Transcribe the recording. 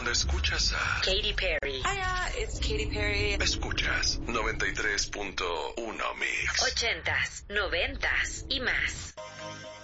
Cuando escuchas a Katy Perry. Hiya, it's Katy Perry. Escuchas 93.1 Mix. 80s, 90s y más.